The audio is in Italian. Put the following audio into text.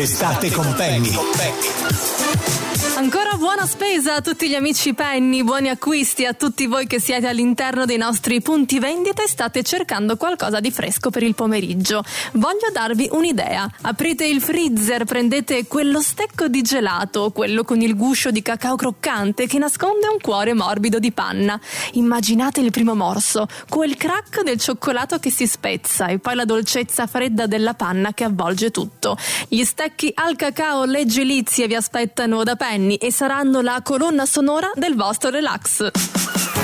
L'estate con Penny. Ancora buona spesa a tutti gli amici Penny, buoni acquisti a tutti voi che siete all'interno dei nostri punti vendita e state cercando qualcosa di fresco per il pomeriggio. Voglio darvi un'idea. Aprite il freezer, prendete quello stecco di gelato, quello con il guscio di cacao croccante che nasconde un cuore morbido di panna. Immaginate il primo morso, quel crack del cioccolato che si spezza e poi la dolcezza fredda della panna che avvolge tutto. Gli stecchi al cacao leggerizie vi aspettano da Penny e saranno la colonna sonora del vostro relax.